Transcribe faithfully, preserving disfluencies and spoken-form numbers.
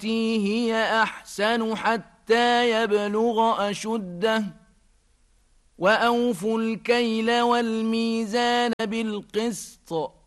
بالتي هي أحسن حتى يبلغ أشده وأوفوا الكيل والميزان بالقسط